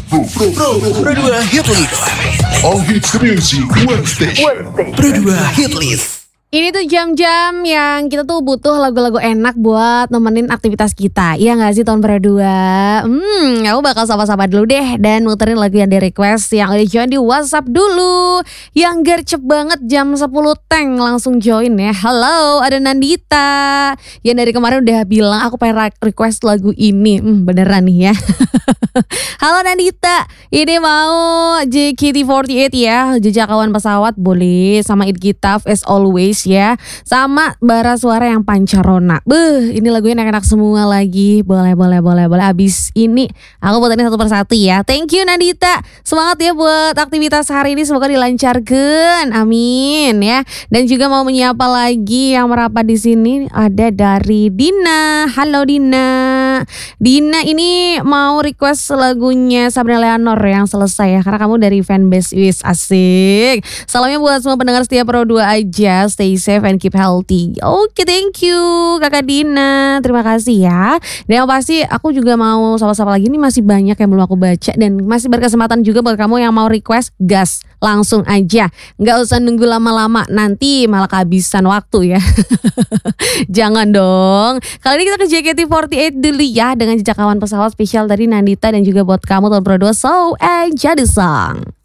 Pro 2 Hit List. All hits the music, one station. Pro 2 Hit List. Ini tuh jam-jam yang kita tuh butuh lagu-lagu enak buat nemenin aktivitas kita. Iya gak sih tahun berdua? Aku bakal sapa-sapa dulu deh dan muterin lagu yang di request yang udah join di WhatsApp dulu. Yang gercep banget jam 10 teng langsung join ya. Halo, ada Nandita yang dari kemarin udah bilang aku pengen request lagu ini. Beneran nih ya. Halo Nandita, ini mau JKT48 ya, Jejak Kawan Pesawat boleh, sama It Gitaf as always ya, sama Bara Suara yang Pancarona. Ini lagunya enak-enak semua lagi. Boleh. Abis ini aku buatin satu persatu ya. Thank you Nandita. Semangat ya buat aktivitas hari ini, semoga dilancarkan. Amin ya. Dan juga mau menyapa lagi yang merapat di sini ada dari Dina. Halo Dina. Dina ini mau request lagunya Sabrina Leonor yang selesai ya, karena kamu dari fanbase Wis, asik. Salamnya buat semua pendengar setia Pro 2 aja. Stay safe and keep healthy. Oke, thank you Kakak Dina. Terima kasih ya. Dan yang pasti aku juga mau sapa-sapa lagi, ini masih banyak yang belum aku baca dan masih berkesempatan juga buat kamu yang mau request, gas langsung aja. Nggak usah nunggu lama-lama, nanti malah kehabisan waktu ya. Jangan dong. Kali ini kita ke JKT48 dulu ya dengan Jejak Kawan Pesawat spesial dari Nandita dan juga buat kamu tahun Pro 2. So enjoy the song.